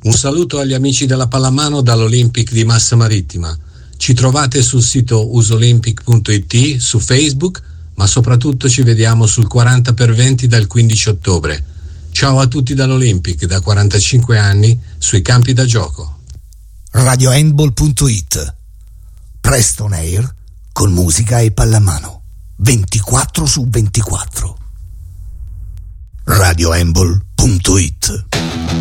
Un saluto agli amici della pallamano dall'Olympic di Massa Marittima. Ci trovate sul sito usolympic.it, su Facebook, ma soprattutto ci vediamo sul 40x20 dal 15 ottobre. Ciao a tutti dall'Olympic, da 45 anni, sui campi da gioco. RadioHandball.it. Preston Air con musica e pallamano 24/24. RadioHandball.it.